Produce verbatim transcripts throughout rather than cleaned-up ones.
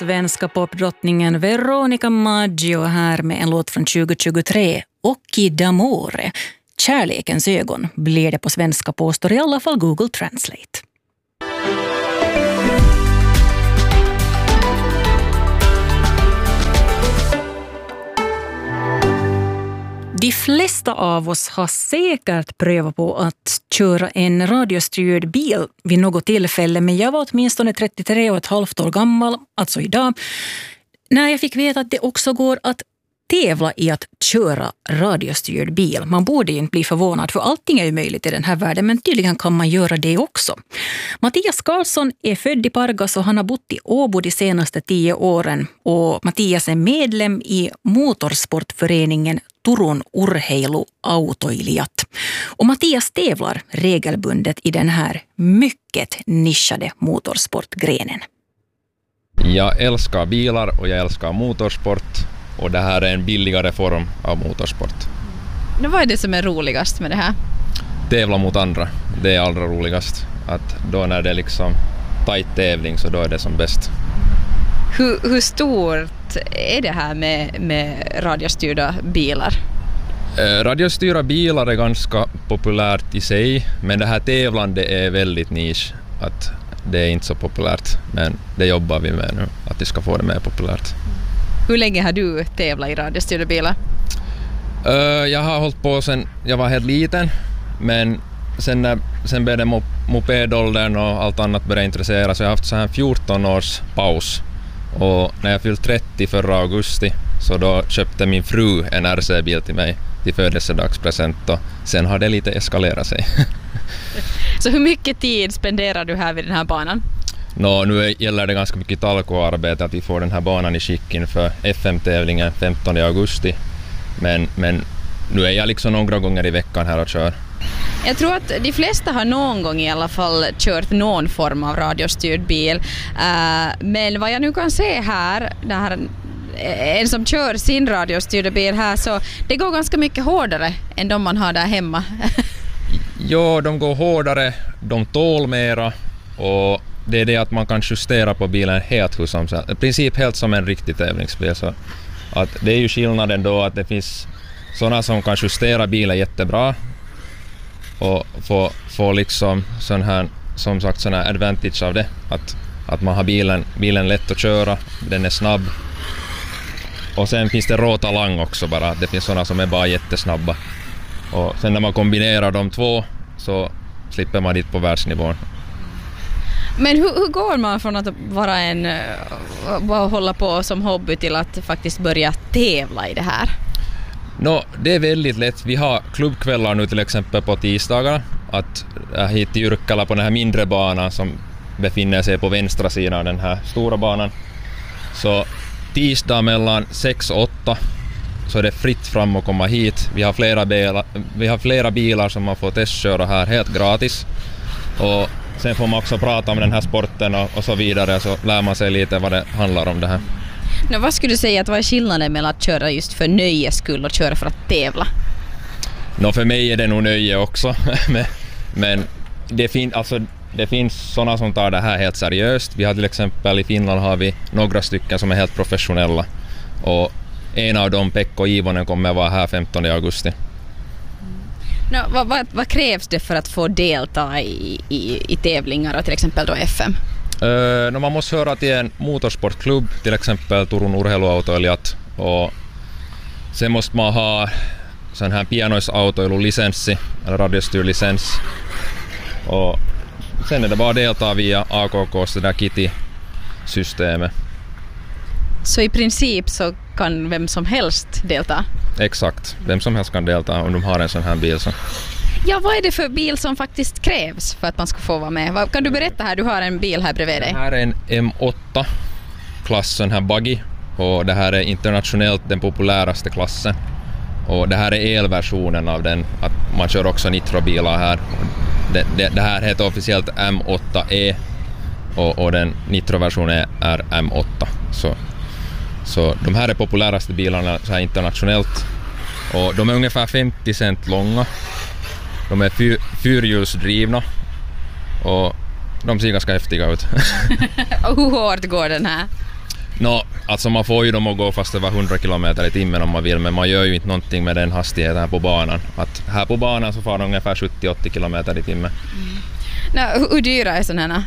svenska popdrottningen Veronica Maggio här med en låt från tjugohundratjugotre, Occhi d'amore. Kärlekens ögon blir det på svenska, påstår i alla fall Google Translate. De flesta av oss har säkert prövat på att köra en radiostyrd bil vid något tillfälle, men jag var åtminstone trettiotre och ett halvt år gammal, alltså idag, när jag fick veta att det också går att tävla i att köra radiostyrd bil. Man borde ju inte bli förvånad, för allting är ju möjligt i den här världen, men tydligen kan man göra det också. Mattias Karlsson är född i Pargas och han har bott i Åbo de senaste tio åren. Och Mattias är medlem i motorsportföreningen Turun Urheilu Autoilijat. Och Mattias tävlar regelbundet i den här mycket nischade motorsportgrenen. Jag älskar bilar och jag älskar motorsport. Och det här är en billigare form av motorsport. Nu, vad är det som är roligast med det här? Tävla mot andra. Det är allra roligast. Att då när det är liksom tajt tävling så då är det som bäst. Hur, hur stort är det här med, med radiostyrda bilar? Eh, radiostyrda bilar är ganska populärt i sig. Men det här tävlande är väldigt nisch. Att det är inte så populärt. Men det jobbar vi med nu. Att vi ska få det mer populärt. Hur länge har du tävlat i radiostyrda bilar? Uh, jag har hållit på sen jag var helt liten, men sen, när, sen blev det mop- mopedåldern och allt annat började intressera, så jag har haft så här fjorton års paus. Och när jag fyllt trettio förra augusti så då köpte min fru en R C-bil till mig till födelsedagspresent och sen har det lite eskalerat sig. Så hur mycket tid spenderar du här vid den här banan? Nå, nu gäller det ganska mycket talkoarbete att vi får den här banan i skick inför F M-tävlingen femtonde augusti. Men, men nu är jag liksom några gånger i veckan här och kör. Jag tror att de flesta har någon gång i alla fall kört någon form av radiostyrd bil. Uh, men vad jag nu kan se här, det här en som kör sin radiostyrda bil här, så det går ganska mycket hårdare än de man har där hemma. Ja, de går hårdare, de tål mera och det är det att man kan justera på bilen helt hur som helst. I princip helt som en riktig tävlingsbil. Så att det är ju skillnaden då att det finns sådana som kan justera bilen jättebra och få, få liksom sån här, som sagt, sån här advantage av det. Att, att man har bilen, bilen lätt att köra, den är snabb. Och sen finns det rå talang också bara. Det finns sådana som är bara jättesnabba. Och sen när man kombinerar de två så slipper man dit på världsnivån. Men hur, hur går man från att vara en bara hålla på som hobby till att faktiskt börja tävla i det här? No, det är väldigt lätt. Vi har klubbkvällar nu till exempel på tisdagar. Att äh, hit till Yrkkala på den här mindre banan som befinner sig på vänstra sidan av den här stora banan. Så tisdag mellan sex och åtta så är det fritt fram att komma hit. Vi har flera bilar, vi har flera bilar som man får testköra här helt gratis. Och sen får man också prata om den här sporten och, och så vidare, så lär man sig lite vad det handlar om det här. No, vad skulle du säga att vad är skillnaden mellan att köra just för nöjes skull och köra för att tävla? No, för mig är det nog nöje också. men men det, fin- alltså, det finns sådana som tar det här helt seriöst. Vi har till exempel i Finland har vi några stycken som är helt professionella. Och en av dem, Pekko Ivonen, kommer vara här femtonde augusti. No, vad, vad, vad krävs det för att få delta i, i, i tävlingar och till exempel då F M? Uh, no, man måste höra till en motorsportklubb, till exempel Turun Urheilu Autoilijat. Och sen måste man ha sån här pianoisautoilulicenssi, eller radiostyrlicens. Och sen är det bara delta via A K K:s det där Kitty-systemet. Så i princip så kan vem som helst delta? Exakt, vem som helst kan delta om de har en sån här bil. Så. Ja, vad är det för bil som faktiskt krävs för att man ska få vara med? Kan du berätta här, du har en bil här bredvid dig. Det här är en M åtta klassen här buggy och det här är internationellt den populäraste klassen. Och det här är elversionen av den, att man kör också nitrobilar här. Det, det, det här heter officiellt M åtta E och, och den nitroversionen är M åtta. Så, så de här är populäraste bilarna så här internationellt. Och de är ungefär femtio cent långa. De är fyr, fyrhjulsdrivna och de ser ganska häftiga ut. Och hur hårt går den här? No, alltså man får ju dem att gå fast över hundra kilometer i timmen om man vill, men man gör ju inte någonting med den hastigheten på banan. Att här på banan så får de ungefär sjuttio till åttio kilometer i timmen. Mm. No, hur dyra är sådana?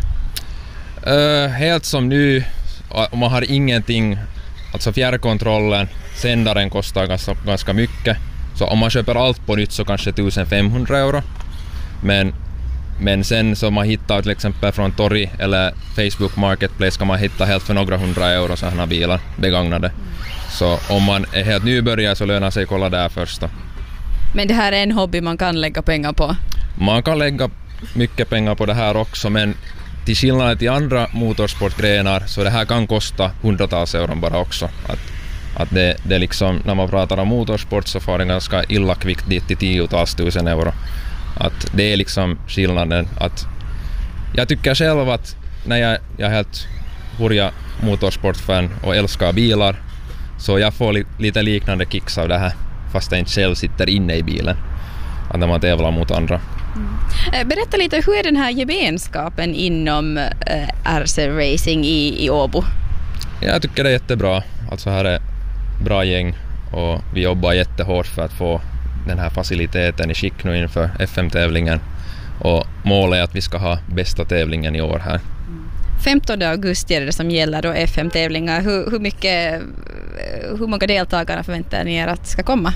Uh, helt som nu, om man har ingenting, alltså fjärrkontrollen, sändaren kostar ganska, ganska mycket. Så om man köper allt på nytt så kanske femtonhundra euro. Men, men sen så man hittar till exempel från Tori eller Facebook Marketplace kan man hitta helt för några hundra euro sådana bilar begagnade. Så om man är helt nybörjare så lönar sig kolla där först då. Men det här är en hobby man kan lägga pengar på? Man kan lägga mycket pengar på det här också, men till skillnad till andra motorsportgrenar så det här kan kosta hundratals euro bara också. Att, att det, det liksom, när man pratar om motorsport så får det ganska illa kvickt dit till tiotals tusen euro. Att det är liksom skillnaden. Att jag tycker själv att när jag, jag är helt hurja motorsportfan och älskar bilar så jag får li, lite liknande kicks av det här fast jag inte själv sitter inne i bilen. Att när man tävlar mot andra. Mm. Berätta lite, hur är den här gemenskapen inom äh, R C Racing i, i Åbo? Jag tycker det är jättebra. Alltså här är bra gäng och vi jobbar jättehårt för att få den här faciliteten i skick nu inför F M-tävlingen. Och målet är att vi ska ha bästa tävlingen i år här. femtonde augusti är det som gäller då F M-tävlingar. Hur, hur, mycket, hur många deltagare förväntar ni er att ska komma?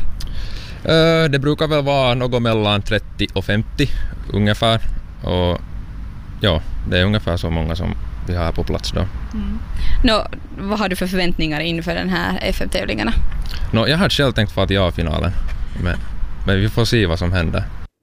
Det brukar väl vara något mellan trettio och femtio ungefär. Och ja, det är ungefär så många som vi har här på plats då. Mm. Nå, vad har du för förväntningar inför den här F M-tävlingarna? Nå, jag hade själv tänkt få att jag finalen. Men, men vi får se vad som händer.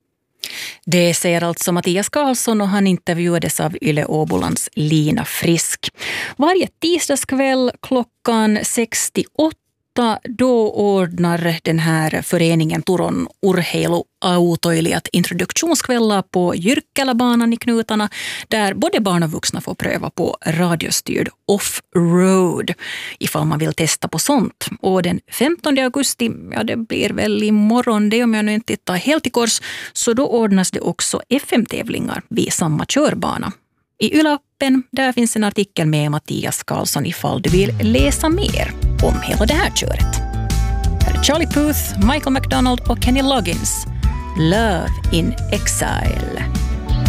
Det säger alltså Mattias Karlsson och han intervjuades av Yle Åbolands Lina Frisk. Varje tisdagskväll klockan sextioåtta då ordnar den här föreningen Turun urheilu autoilijat introduktionskvällar på Jyrkkäläbanan i Knutarna där både barn och vuxna får pröva på radiostyrd off-road ifall man vill testa på sånt. Och den femtonde augusti, ja det blir väl imorgon det om jag nu inte tar helt i kors, så då ordnas det också F M-tävlingar vid samma körbana. I Yle-appen där finns en artikel med Mattias Karlsson ifall du vill läsa mer om hela det här köret. Här är Charlie Puth, Michael McDonald och Kenny Loggins. Love in Exile.